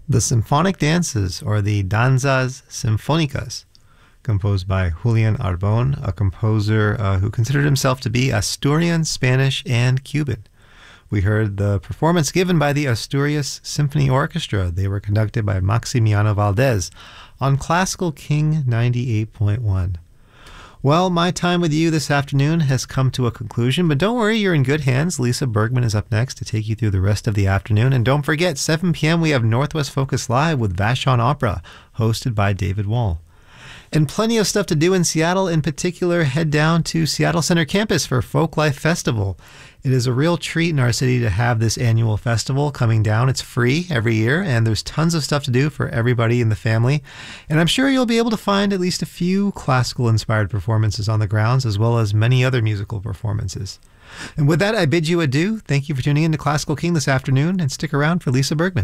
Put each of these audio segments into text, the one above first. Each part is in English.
The Symphonic Dances, or the Danzas Sinfónicas, composed by Julian Arbon, a composer who considered himself to be Asturian, Spanish, and Cuban. We heard the performance given by the Asturias Symphony Orchestra. They were conducted by Maximiano Valdez on Classical King 98.1. Well, my time with you this afternoon has come to a conclusion, but don't worry, you're in good hands. Lisa Bergman is up next to take you through the rest of the afternoon. And don't forget, 7 p.m. we have Northwest Focus Live with Vashon Opera, hosted by David Wall. And plenty of stuff to do in Seattle. In particular, head down to Seattle Center Campus for Folklife Festival. It is a real treat in our city to have this annual festival coming down. It's free every year, and there's tons of stuff to do for everybody in the family. And I'm sure you'll be able to find at least a few classical-inspired performances on the grounds, as well as many other musical performances. And with that, I bid you adieu. Thank you for tuning in to Classical King this afternoon, and stick around for Lisa Bergman.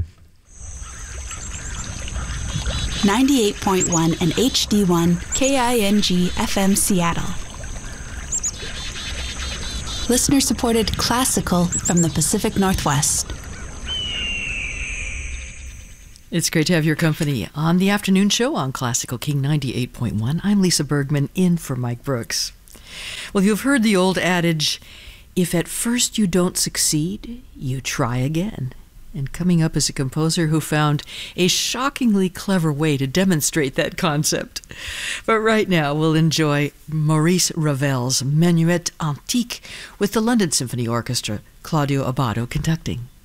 98.1 and HD1 KING FM Seattle. Listener-supported classical from the Pacific Northwest. It's great to have your company on the afternoon show on Classical King 98.1. I'm Lisa Bergman, in for Mike Brooks. Well, you've heard the old adage, if at first you don't succeed, you try again. And coming up is a composer who found a shockingly clever way to demonstrate that concept. But right now, we'll enjoy Maurice Ravel's Menuet Antique with the London Symphony Orchestra, Claudio Abbado conducting.